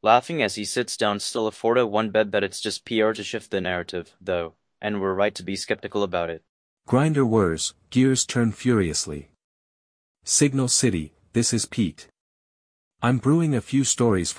laughing as he sits down. Still afford a one bet it's just PR to shift the narrative, though, and we're right to be skeptical about it. Grinder whirs, gears turn furiously. Signal City, this is Pete. I'm brewing a few stories